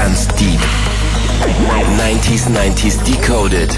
ganz deep. 90s Decoded.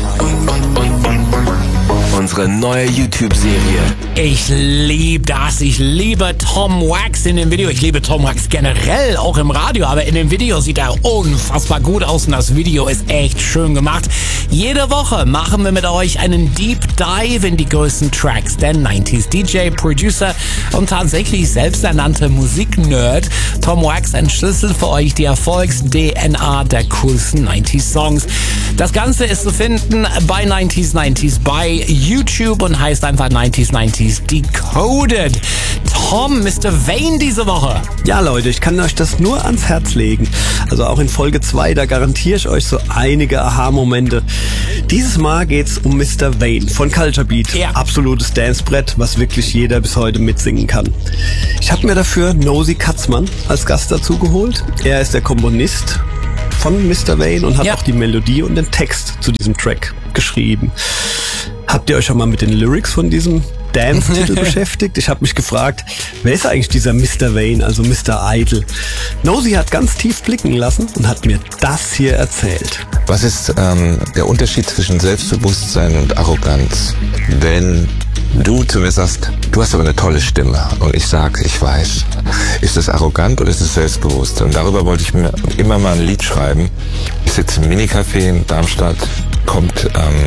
Unsere neue YouTube-Serie. Ich liebe das. Ich liebe Tom Wax in dem Video. Ich liebe Tom Wax generell, auch im Radio. Aber in dem Video sieht er unfassbar gut aus und das Video ist echt schön gemacht. Jede Woche machen wir mit euch einen Deep Dive in die größten Tracks. Der 90s DJ, Producer und tatsächlich selbsternannte Musiknerd Tom Wax entschlüsselt für euch die Erfolgs-DNA der coolsten 90s Songs. Das Ganze ist zu finden bei 90s bei YouTube und heißt einfach 90s Decoded. Tom, Mr. Vane diese Woche. Ja, Leute, ich kann euch das nur ans Herz legen. Also auch in Folge 2, da garantiere ich euch so einige Aha-Momente. Dieses Mal geht's um Mr. Vane von Culture Beat. Ja. Absolutes Dancebrett, was wirklich jeder bis heute mitsingen kann. Ich habe mir dafür Nosy Katzmann als Gast dazu geholt. Er ist der Komponist von Mr. Vane und hat auch die Melodie und den Text zu diesem Track geschrieben. Habt ihr euch schon mal mit den Lyrics von diesem Dance-Titel beschäftigt? Ich habe mich gefragt, wer ist eigentlich dieser Mr. Vane, also Mr. Idol? Nosy hat ganz tief blicken lassen und hat mir das hier erzählt. Was ist der Unterschied zwischen Selbstbewusstsein und Arroganz? Wenn du zu mir sagst, du hast aber eine tolle Stimme und ich sag, ich weiß, ist das arrogant oder ist es selbstbewusst? Und darüber wollte ich mir immer mal ein Lied schreiben. Ich sitze im Minicafé in Darmstadt, kommt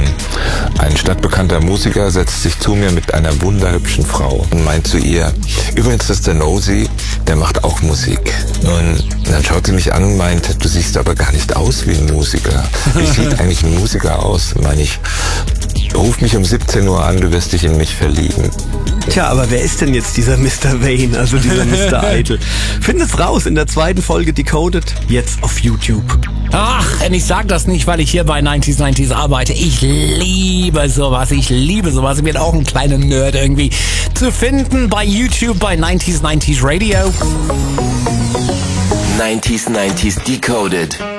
ein stadtbekannter Musiker, setzt sich zu mir mit einer wunderhübschen Frau und meint zu ihr, übrigens, das ist der Nosy, der macht auch Musik. Und dann schaut sie mich an und meint, du siehst aber gar nicht aus wie ein Musiker. Wie sieht eigentlich ein Musiker aus? Meine ich, ruf mich um 17 Uhr an, du wirst dich in mich verlieben. Tja, aber wer ist denn jetzt dieser Mr. Vane, also dieser Mr. Idol? Findet's raus in der 2. Folge Decoded, jetzt auf YouTube. Ach, und ich sag das nicht, weil ich hier bei 90s arbeite. Ich liebe sowas. Ich bin auch ein kleiner Nerd irgendwie. Zu finden bei YouTube, bei 90s Radio. 90s Decoded.